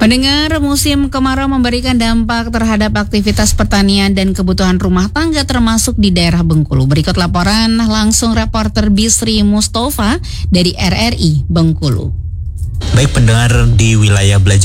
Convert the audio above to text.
Pendengar, musim kemarau memberikan dampak terhadap aktivitas pertanian dan kebutuhan rumah tangga termasuk di daerah Bengkulu. Berikut laporan langsung reporter Bisri Mustafa dari RRI Bengkulu. Baik pendengar, di wilayah belajar